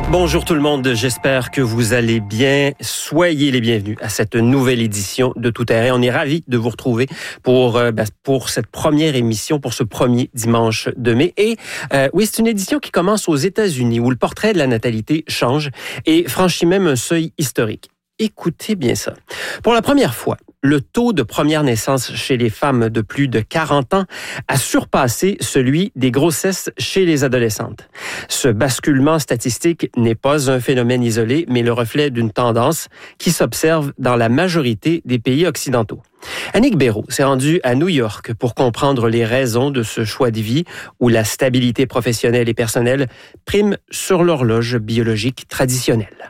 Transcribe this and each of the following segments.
Bonjour tout le monde, j'espère que vous allez bien. Soyez les bienvenus à cette nouvelle édition de Tout Terrain. On est ravis de vous retrouver pour cette première émission, pour ce premier dimanche de mai. Et oui, c'est une édition qui commence aux États-Unis où le portrait de la natalité change et franchit même un seuil historique. Écoutez bien ça. Pour la première fois, le taux de première naissance chez les femmes de plus de 40 ans a surpassé celui des grossesses chez les adolescentes. Ce basculement statistique n'est pas un phénomène isolé, mais le reflet d'une tendance qui s'observe dans la majorité des pays occidentaux. Annick Béraud s'est rendue à New York pour comprendre les raisons de ce choix de vie où la stabilité professionnelle et personnelle prime sur l'horloge biologique traditionnelle.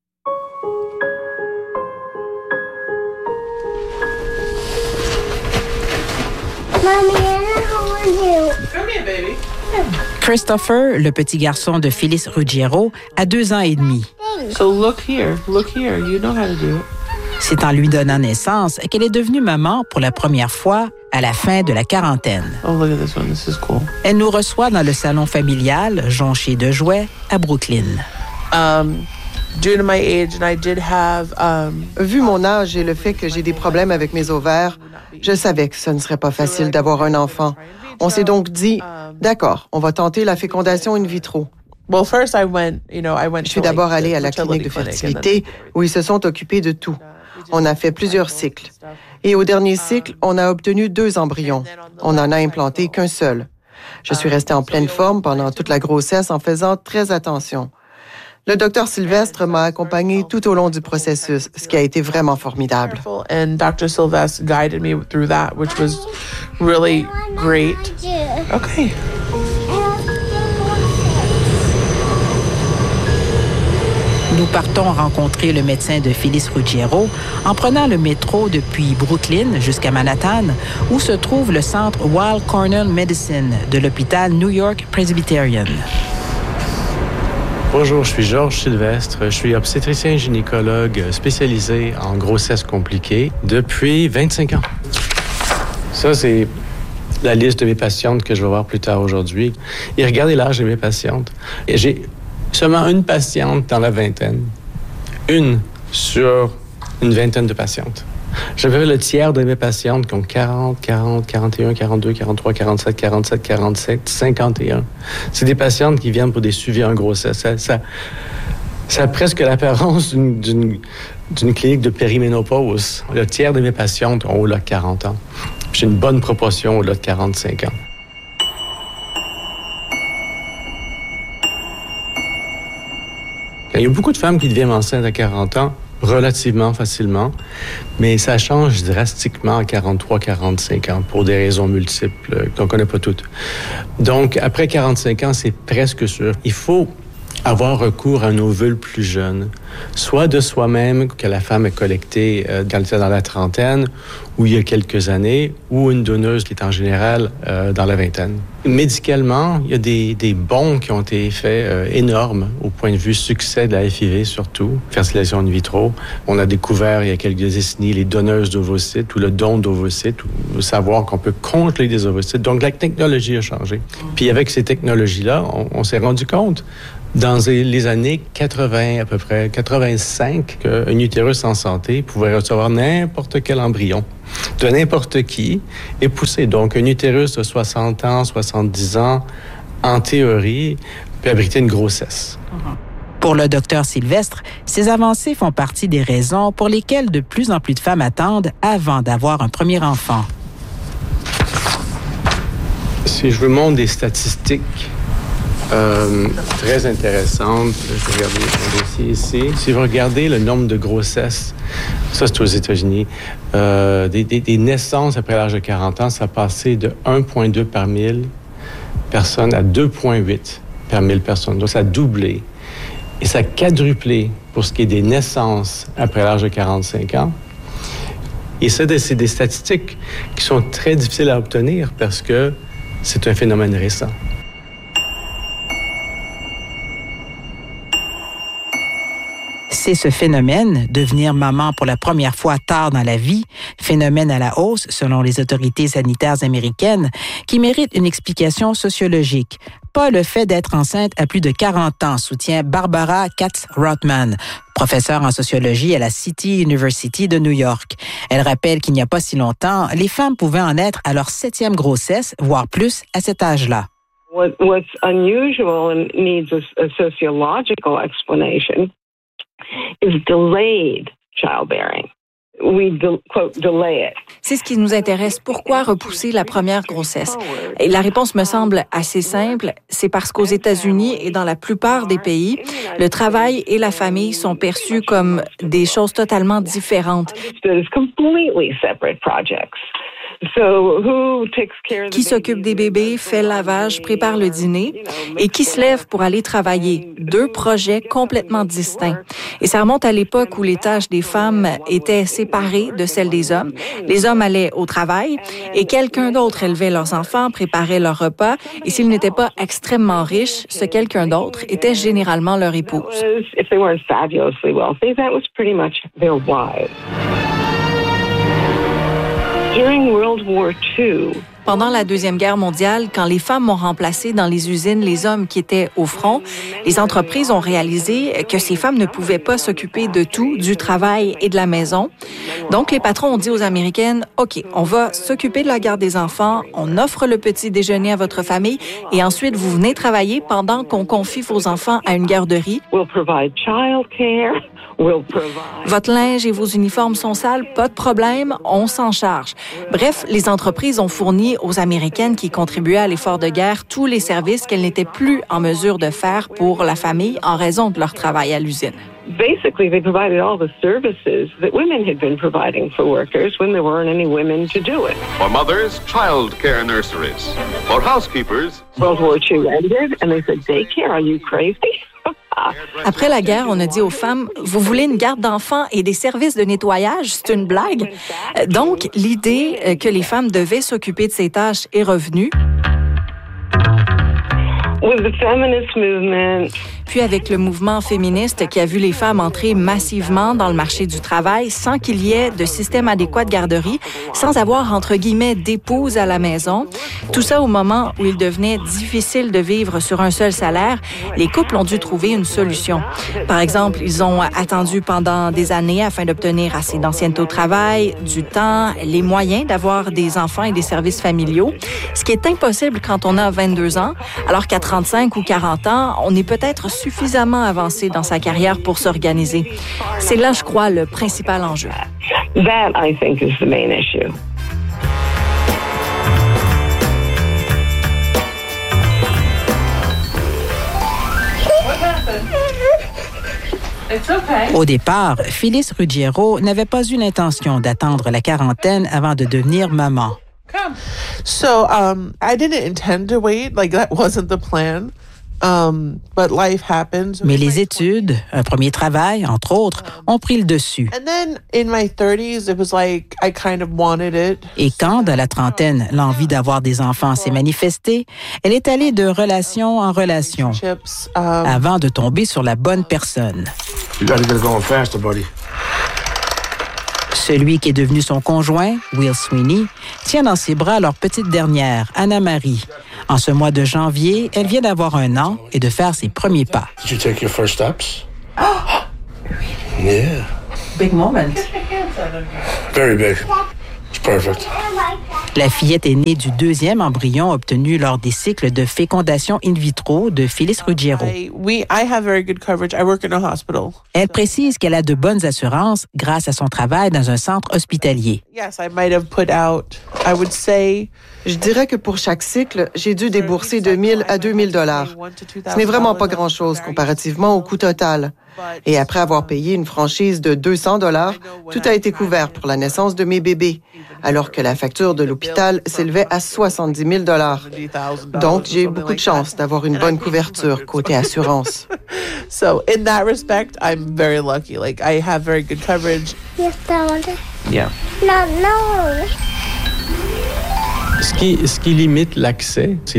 Christopher, le petit garçon de Phyllis Ruggiero, a 2 ans et demi. So look here, you know how to do it. C'est en lui donnant naissance qu'elle est devenue maman pour la première fois à la fin de la quarantaine. Oh, look at this one, this is cool. Elle nous reçoit dans le salon familial, jonché de jouets, à Brooklyn. Due to my age, and I did have, Vu mon âge et le fait que j'ai des problèmes avec mes ovaires, je savais que ce ne serait pas facile d'avoir un enfant. On s'est donc dit, d'accord, on va tenter la fécondation in vitro. Well, first I went Je suis d'abord allée à la clinique de fertilité où ils se sont occupés de tout. On a fait plusieurs cycles. Et au dernier cycle, on a obtenu 2 embryons. On n'en a implanté qu'un seul. Je suis restée en pleine forme pendant toute la grossesse en faisant très attention. Le docteur Sylvestre m'a accompagnée tout au long du processus, ce qui a été vraiment formidable. And Dr. Sylvestre guided me through that, which was really great. Okay. Nous partons rencontrer le médecin de Phyllis Ruggiero en prenant le métro depuis Brooklyn jusqu'à Manhattan, où se trouve le centre Weill Cornell Medicine de l'hôpital New York Presbyterian. Bonjour, je suis Georges Sylvestre. Je suis obstétricien gynécologue spécialisé en grossesse compliquée depuis 25 ans. Ça, c'est la liste de mes patientes que je vais voir plus tard aujourd'hui. Et regardez l'âge de mes patientes. Et j'ai seulement une patiente dans la vingtaine. Une sur une vingtaine de patientes. J'avais le tiers de mes patientes qui ont 40, 41, 42, 43, 47, 47, 47, 51. C'est des patientes qui viennent pour des suivis en grossesse. Ça a presque l'apparence d'une clinique de périménopause. Le tiers de mes patientes ont au-delà de 40 ans. J'ai une bonne proportion au-delà de 45 ans. Il y a beaucoup de femmes qui deviennent enceintes à 40 ans relativement facilement, mais ça change drastiquement à 43, 45 ans pour des raisons multiples qu'on ne connaît pas toutes. Donc, après 45 ans, c'est presque sûr. Il faut avoir recours à un ovule plus jeune, soit de soi-même, que la femme est collectée dans la trentaine, ou il y a quelques années, ou une donneuse qui est en général dans la vingtaine. Médicalement, il y a des bons qui ont été faits énormes au point de vue succès de la FIV surtout, fertilisation in vitro. On a découvert il y a quelques décennies les donneuses d'ovocytes ou le don d'ovocytes, ou savoir qu'on peut congeler des ovocytes. Donc la technologie a changé. Puis avec ces technologies-là, on s'est rendu compte dans les années 80, à peu près 85, qu'un utérus en santé pouvait recevoir n'importe quel embryon de n'importe qui et pousser. Donc, un utérus de 60 ans, 70 ans, en théorie, peut abriter une grossesse. Pour le docteur Sylvestre, ces avancées font partie des raisons pour lesquelles de plus en plus de femmes attendent avant d'avoir un premier enfant. Si je vous montre des statistiques très intéressante. Je vais regarder mon dossier ici. Si vous regardez le nombre de grossesses, ça c'est aux États-Unis, des naissances après l'âge de 40 ans, ça a passé de 1,2 par 1000 personnes à 2,8 par 1000 personnes. Donc ça a doublé. Et ça a quadruplé pour ce qui est des naissances après l'âge de 45 ans. Et ça, c'est des statistiques qui sont très difficiles à obtenir parce que c'est un phénomène récent. C'est ce phénomène, devenir maman pour la première fois tard dans la vie, phénomène à la hausse selon les autorités sanitaires américaines, qui mérite une explication sociologique, pas le fait d'être enceinte à plus de 40 ans, soutient Barbara Katz-Rothman, professeure en sociologie à la City University de New York. Elle rappelle qu'il n'y a pas si longtemps, les femmes pouvaient en être à leur 7e grossesse, voire plus à cet âge-là. What's unusual and needs a sociological explanation is delayed childbearing. Delay it. C'est ce qui nous intéresse. Pourquoi repousser la première grossesse? Et la réponse me semble assez simple. C'est parce qu'aux États-Unis et dans la plupart des pays, le travail et la famille sont perçus comme des choses totalement différentes. Qui s'occupe des bébés, fait le lavage, prépare le dîner et qui se lève pour aller travailler. 2 projets complètement distincts. Et ça remonte à l'époque où les tâches des femmes étaient séparées de celles des hommes. Les hommes allaient au travail et quelqu'un d'autre élevait leurs enfants, préparait leur repas et s'ils n'étaient pas extrêmement riches, ce quelqu'un d'autre était généralement leur épouse. During World War II, pendant la Deuxième Guerre mondiale, quand les femmes ont remplacé dans les usines les hommes qui étaient au front, les entreprises ont réalisé que ces femmes ne pouvaient pas s'occuper de tout, du travail et de la maison. Donc, les patrons ont dit aux Américaines, OK, on va s'occuper de la garde des enfants, on offre le petit déjeuner à votre famille et ensuite, vous venez travailler pendant qu'on confie vos enfants à une garderie. We'll provide childcare. Votre linge et vos uniformes sont sales, pas de problème, on s'en charge. Bref, les entreprises ont fourni aux Américaines qui contribuaient à l'effort de guerre tous les services qu'elles n'étaient plus en mesure de faire pour la famille en raison de leur travail à l'usine. Basically, they provided all the services that women had been providing for workers when there weren't any women to do it. For mothers, child care nurseries. For housekeepers, World War II ended, and they said, daycare, are you crazy? Après la guerre, on a dit aux femmes, vous voulez une garde d'enfants et des services de nettoyage? C'est une blague. Donc, l'idée que les femmes devaient s'occuper de ces tâches est revenue. With the feminist movement, Puis avec le mouvement féministe qui a vu les femmes entrer massivement dans le marché du travail sans qu'il y ait de système adéquat de garderie, sans avoir, entre guillemets, d'épouse à la maison. Tout ça au moment où il devenait difficile de vivre sur un seul salaire, les couples ont dû trouver une solution. Par exemple, ils ont attendu pendant des années afin d'obtenir assez d'ancienneté au travail, du temps, les moyens d'avoir des enfants et des services familiaux, ce qui est impossible quand on a 22 ans, alors qu'à 35 ou 40 ans, on est peut-être suffisamment avancé dans sa carrière pour s'organiser. C'est là, je crois, le principal enjeu. that, I think, is the main issue. Au départ, Phyllis Ruggiero n'avait pas eu l'intention d'attendre la quarantaine avant de devenir maman. So, I didn't intend to wait. Like, that wasn't the plan. But life happens. Mais les études, un premier travail, entre autres, ont pris le dessus. And then in my 30s, it was like I kind of wanted it. Et quand, dans la trentaine, l'envie d'avoir des enfants s'est manifestée, elle est allée de relation en relation avant de tomber sur la bonne personne. You gotta get it going faster, buddy. Celui qui est devenu son conjoint, Will Sweeney, tient dans ses bras leur petite dernière, Anna-Marie. En ce mois de janvier, elle vient d'avoir 1 an et de faire ses premiers pas. Did you take your first steps? Yeah. Big moment. Very big. It's perfect. La fillette est née du 2e embryon obtenu lors des cycles de fécondation in vitro de Phyllis Ruggiero. I have very good coverage. I work in a hospital. Elle précise qu'elle a de bonnes assurances grâce à son travail dans un centre hospitalier. Yes, I might have put out, I would say... Je dirais que pour chaque cycle, j'ai dû débourser de 1 000 à 2 000 $. Ce n'est vraiment pas grand-chose comparativement au coût total. Et après avoir payé une franchise de 200 $, tout a été couvert pour la naissance de mes bébés, alors que la facture de l'hôpital s'élevait à 70 000 $. Donc, j'ai eu beaucoup de chance d'avoir une bonne couverture côté assurance. So, in that respect, I'm very lucky. Like, I have very good coverage. Yes, Dad. Yeah. No. Ce qui limite l'accès, c'est les coûts.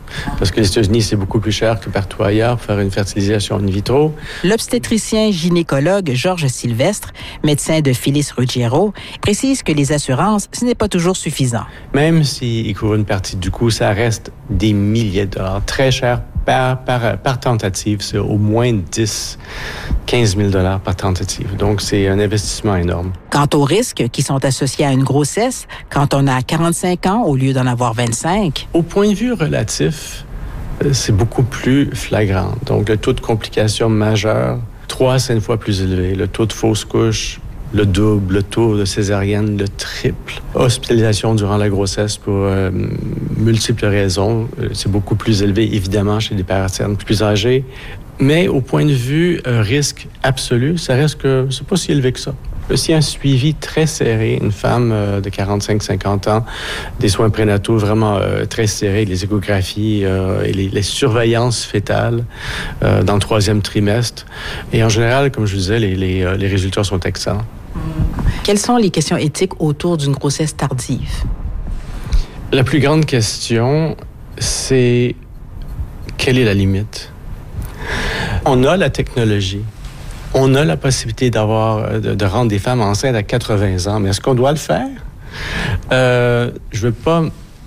Parce que les États-Unis, c'est beaucoup plus cher que partout ailleurs pour faire une fertilisation in vitro. L'obstétricien gynécologue Georges Sylvestre, médecin de Phyllis Ruggiero, précise que les assurances, ce n'est pas toujours suffisant. Même s'ils couvrent une partie du coût, ça reste des milliers de dollars, très cher par tentative. C'est au moins 10 15 000 $ par tentative. Donc, c'est un investissement énorme. Quant aux risques qui sont associés à une grossesse, quand on a 45 ans au lieu d'en avoir 25... Au point de vue relatif, c'est beaucoup plus flagrant. Donc, le taux de complications majeures, 3 à 5 fois plus élevé. Le taux de fausse couche, le double, le taux de césarienne, le triple. Hospitalisation durant la grossesse pour multiples raisons, c'est beaucoup plus élevé, évidemment, chez des personnes plus âgées. Mais au point de vue risque absolu, ça reste que c'est pas si élevé que ça. Aussi un suivi très serré, une femme de 45-50 ans, des soins prénataux vraiment très serrés, les échographies et les surveillances fétales dans le 3e trimestre. Et en général, comme je vous disais, les résultats sont excellents. Quelles sont les questions éthiques autour d'une grossesse tardive? La plus grande question, c'est quelle est la limite? On a la technologie. On a la possibilité de rendre des femmes enceintes à 80 ans, mais est-ce qu'on doit le faire? Je ne veux pas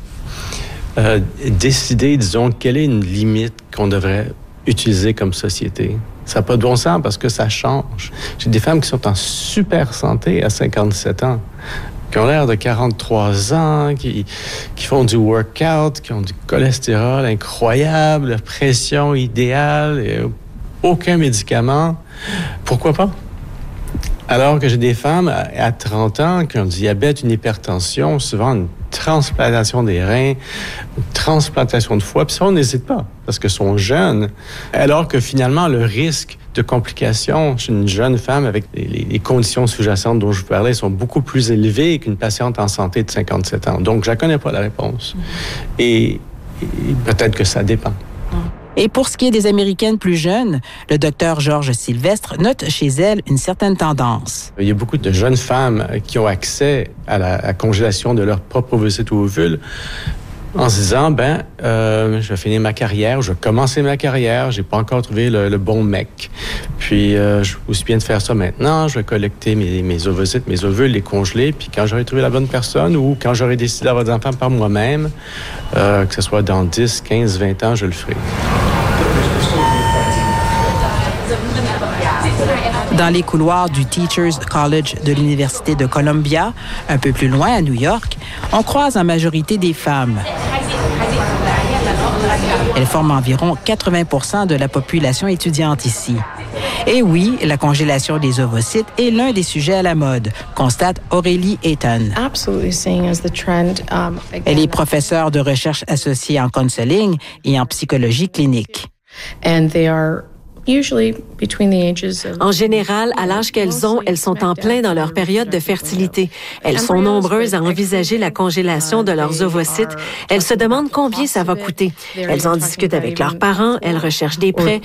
décider, disons, quelle est une limite qu'on devrait utiliser comme société. Ça n'a pas de bon sens parce que ça change. J'ai des femmes qui sont en super santé à 57 ans, qui ont l'air de 43 ans, qui font du workout, qui ont du cholestérol incroyable, la pression idéale, et aucun médicament. Pourquoi pas? Alors que j'ai des femmes à 30 ans qui ont du diabète, une hypertension, souvent une transplantation des reins, une transplantation de foie, puis ça, on n'hésite pas, parce qu'elles sont jeunes. Alors que finalement, le risque de complications chez une jeune femme avec les conditions sous-jacentes dont je vous parlais sont beaucoup plus élevées qu'une patiente en santé de 57 ans. Donc, je ne connais pas la réponse. Et peut-être que ça dépend. Et pour ce qui est des Américaines plus jeunes, le docteur Georges Sylvestre note chez elles une certaine tendance. Il y a beaucoup de jeunes femmes qui ont accès à la congélation de leur propre ovocyte ou ovule en se disant, je vais finir ma carrière, je vais commencer ma carrière, j'ai pas encore trouvé le bon mec. Puis, je aussi bien de faire ça maintenant, je vais collecter mes ovocytes, mes ovules, les congeler, puis quand j'aurai trouvé la bonne personne ou quand j'aurai décidé d'avoir des enfants par moi-même, que ce soit dans 10, 15, 20 ans, je le ferai. Dans les couloirs du Teachers College de l'Université de Columbia, un peu plus loin à New York, on croise en majorité des femmes. Elles forment environ 80% de la population étudiante ici. Et oui, la congélation des ovocytes est l'un des sujets à la mode, constate Aurélie Ayton. Elle est professeure de recherche associée en counseling et en psychologie clinique. En général, à l'âge qu'elles ont, elles sont en plein dans leur période de fertilité. Elles sont nombreuses à envisager la congélation de leurs ovocytes. Elles se demandent combien ça va coûter. Elles en discutent avec leurs parents, elles recherchent des prêts.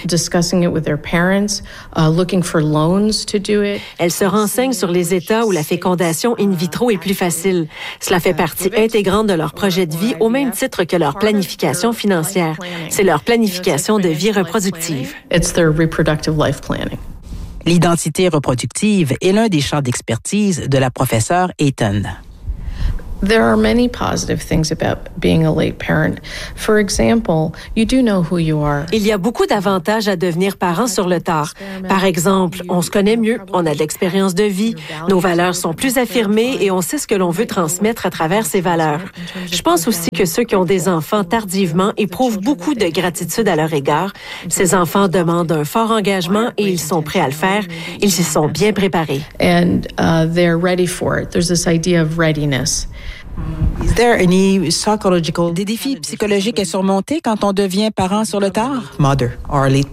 Elles se renseignent sur les états où la fécondation in vitro est plus facile. Cela fait partie intégrante de leur projet de vie au même titre que leur planification financière. C'est leur planification de vie reproductive. Reproductive life planning. L'identité reproductive est l'un des champs d'expertise de la professeure Ayton. There are many positive things about being a late parent. For example, you do know who you are. Il y a beaucoup d'avantages à devenir parent sur le tard. Par exemple, on se connaît mieux, on a de l'expérience de vie, nos valeurs sont plus affirmées et on sait ce que l'on veut transmettre à travers ces valeurs. Je pense aussi que ceux qui ont des enfants tardivement éprouvent beaucoup de gratitude à leur égard. Ces enfants demandent un fort engagement et ils sont prêts à le faire. Ils s'y sont bien préparés. And they're ready for it. There's this idea of readiness. Is there any psychological... Des défis psychologiques à surmonter quand on devient parent sur le tard? Mother or late parent.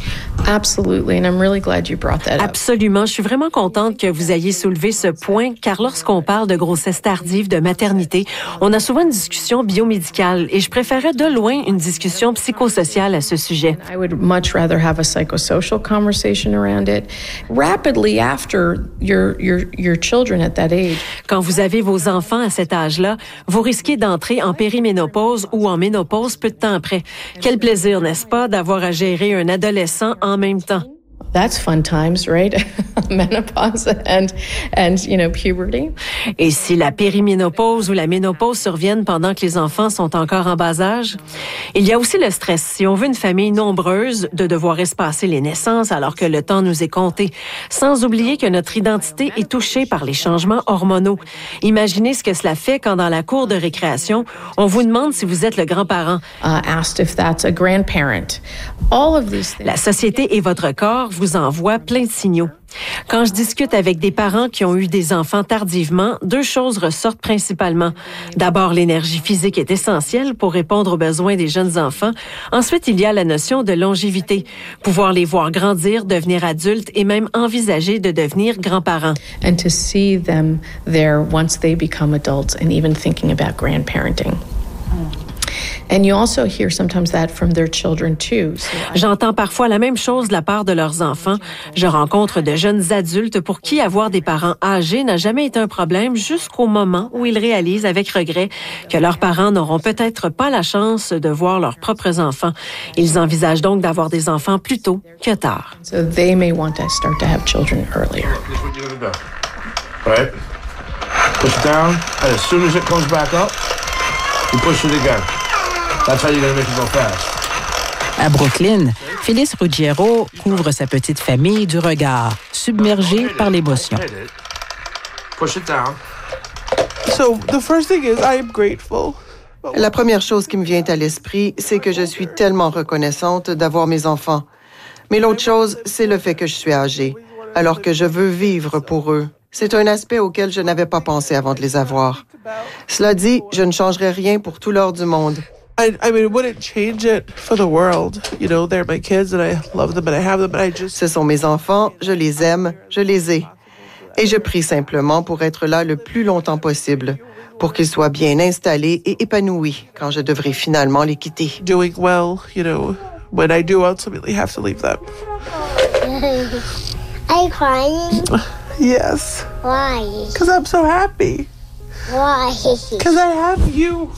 Absolutely, and I'm really glad you brought that up. Absolument. Je suis vraiment contente que vous ayez soulevé ce point, car lorsqu'on parle de grossesse tardive, de maternité, on a souvent une discussion biomédicale et je préférais de loin une discussion psychosociale à ce sujet. I would much rather have a psychosocial conversation around it. Rapidly after your children at that age. Quand vous avez vos enfants à cet âge-là, vous risquez d'entrer en périménopause ou en ménopause peu de temps après. Quel plaisir, n'est-ce pas, d'avoir à gérer un adolescent en même temps? That's fun times, right? Menopause and puberty. Et si la périménopause ou la ménopause surviennent pendant que les enfants sont encore en bas âge? Il y a aussi le stress. Si on veut une famille nombreuse, de devoir espacer les naissances alors que le temps nous est compté. Sans oublier que notre identité est touchée par les changements hormonaux. Imaginez ce que cela fait quand dans la cour de récréation, on vous demande si vous êtes le grand-parent. Asked if that's a grandparent. All of these things. La société et votre corps vous envoie plein de signaux. Quand je discute avec des parents qui ont eu des enfants tardivement, deux choses ressortent principalement. D'abord, l'énergie physique est essentielle pour répondre aux besoins des jeunes enfants. Ensuite, il y a la notion de longévité. Pouvoir les voir grandir, devenir adultes et même envisager de devenir grands-parents. And to see them there once they become adults and even thinking about grandparenting. And you also hear sometimes that from their children too. J'entends parfois la même chose de la part de leurs enfants. Je rencontre de jeunes adultes pour qui avoir des parents âgés n'a jamais été un problème jusqu'au moment où ils réalisent avec regret que leurs parents n'auront peut-être pas la chance de voir leurs propres enfants. Ils envisagent donc d'avoir des enfants plus tôt que tard. So they may want to start to have children earlier. Right? Push it down, and as soon as it comes back up, you push it again. That's how you're going to make it go fast. À Brooklyn, Phyllis Ruggiero couvre sa petite famille du regard, submergée par l'émotion. Push it down. So the first thing is I am grateful. La première chose qui me vient à l'esprit, c'est que je suis tellement reconnaissante d'avoir mes enfants. Mais l'autre chose, c'est le fait que je suis âgée, alors que je veux vivre pour eux. C'est un aspect auquel je n'avais pas pensé avant de les avoir. Cela dit, je ne changerai rien pour tout l'or du monde. I mean, it wouldn't change it for the world. You know, they're my kids and I love them and I have them, but I just... Ce sont mes enfants, je les aime, je les ai. Et je prie simplement pour être là le plus longtemps possible, pour qu'ils soient bien installés et épanouis quand je devrai finalement les quitter. Doing well, you know, when I do ultimately have to leave them. Are you crying? Yes. Why? Because I'm so happy. Why? Because I have you.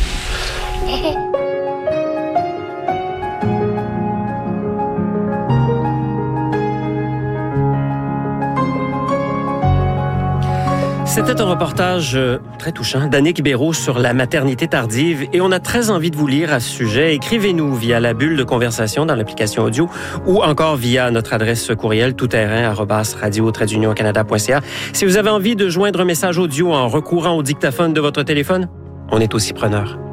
C'était un reportage très touchant d'Annick Béraud sur la maternité tardive et on a très envie de vous lire à ce sujet. Écrivez-nous via la bulle de conversation dans l'application audio ou encore via notre adresse courriel toutterrain@radio-canada.ca. Si vous avez envie de joindre un message audio en recourant au dictaphone de votre téléphone, on est aussi preneur.